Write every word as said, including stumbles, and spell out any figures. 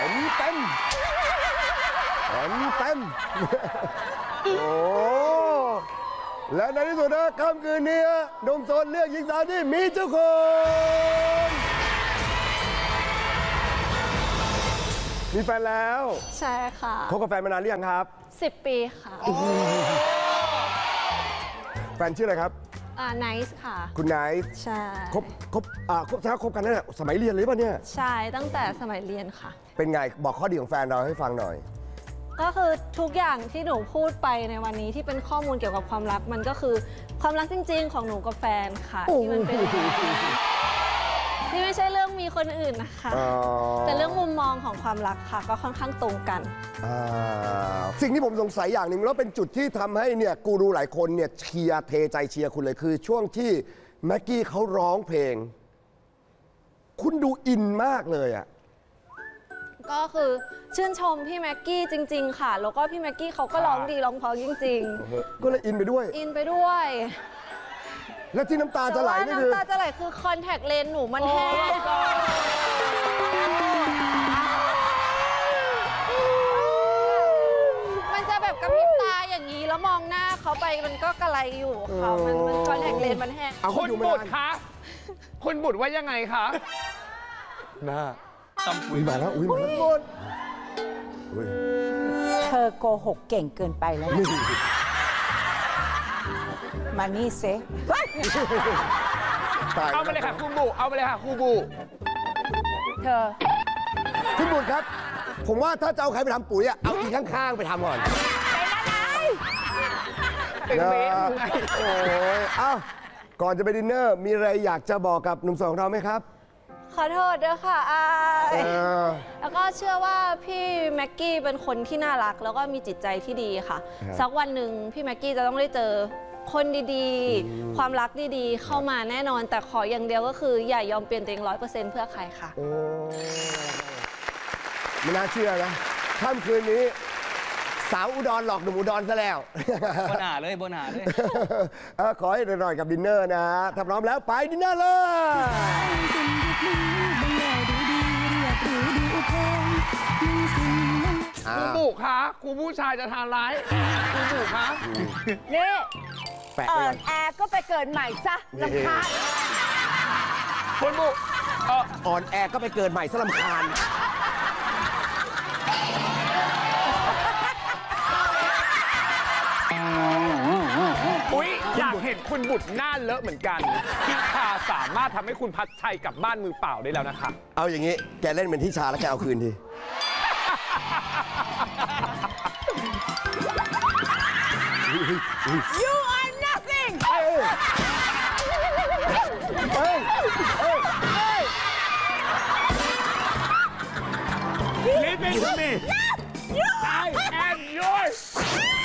ต็มเต็มเต็มเต็มโอ้และในที่สุดนะค่ำคืนนี้หนุ่มโสดเลือกหญิงสาวที่มีเจ้าของมีแฟนแล้วใช่ค่ะคบกับแฟนมานานหรือยังครับสิบปีค่ะแฟนชื่ออะไรครับอ่าไนซ์ค่ะคุณไนซ์ใช่คบคบอ่าคบถ้าคบกันนั่นแหละสมัยเรียนเลยป่ะเนี่ยใช่ตั้งแต่สมัยเรียนค่ะเป็นไงบอกข้อดีของแฟนเราให้ฟังหน่อยก็คือทุกอย่างที่หนูพูดไปในวันนี้ที่เป็นข้อมูลเกี่ยวกับความรักมันก็คือความรักจริงๆของหนูกับแฟนค่ะที่มันเป็นนี่ไม่ใช่เรื่องมีคนอื่นนะคะแต่เรื่องมุมมองของความรักค่ะก็ค่อนข้างตรงกันสิ่งที่ผมสงสัยอย่างหนึ่งแล้วเป็นจุดที่ทำให้เนี่ยกูรูหลายคนเนี่ยเชียร์เทใจเชียร์คุณเลยคือช่วงที่แม็กกี้เขาร้องเพลงคุณดูอินมากเลยอ่ะก็คือชื่นชมพี่แม็กกี้จริงๆค่ะแล้วก็พี่แม็กกี้เขาก็ร้องดีร้องเพราะจริงๆก็เลยอินไปด้วยอินไปด้วยแล้วที่น้ำตาจะไหลนี่คือน้ำตาจะไหลคือคอนแทคเลนส์หนูมันแห้งมันจะแบบกระพริบตาอย่างนี้แล้วมองหน้าเขาไปมันก็กระไรอยู่ค่ะมันมันคอนแทคเลนส์มันแห้งคุณบุตรคะคุณบุตรว่ายังไงคะหน้าอุ้ยมาแล้วอุ้ยมาแล้วหมดเธอโกหกเก่งเกินไปแล้วมานี่เซเอาไปเลยค่ะครูบุเอาไปเลยค่ะครูบุเธอคุณบุตรครับผมว่าถ้าจะเอาใครไปทำปุ๋ยอะเอาอีกข้างๆไปทำก่อนเป็นอะไรเป็นเมย์ไงโอ้ยเอ้าก่อนจะไปดินเนอร์มีอะไรอยากจะบอกกับหนุ่มโสดของเราไหมครับขอโทษด้วยค่ะอายแล้วก็เชื่อว่าพี่แม็กกี้เป็นคนที่น่ารักแล้วก็มีจิตใจที่ดีค่ะสักวันหนึ่งพี่แม็กกี้จะต้องได้เจอคนดีๆความรักดีๆเข้ามาแน่นอนแต่ขออย่างเดียวก็คืออย่ายอมเปลี่ยนตัวเองร้อยเปอร์เซ็นต์เพื่อใครค่ะโอ้ไม่น่าเชื่อนะค่ำคืนนี้สาวอุดรหลอกหนุ่มอุดรซะแล้วบนหาเลยบนหาเลยขอให้หน่อยกับดินเนอร์นะถ้าพร้อมแล้วไปดินเนอร์เลยครูบุคะครูผู้ชายจะทานร้ายครูบุคะนี่อ่อนแอก็ไปเกิดใหม่ซะลำคาญคุณบุอ่อนแอก็ไปเกิดใหม่ซะลำคาญอุ๊ยอยากเห็นคุณบุตรหน้าเลอะเหมือนกันทิชาสามารถทำให้คุณพัชชัยกลับบ้านมือเปล่าได้แล้วนะคะเอาอย่างนี้แกเล่นเป็นทิชาแล้วแกเอาคืนที You are nothing เฮ้ยเฮ้ยเฮ้ย Listen to me I am yours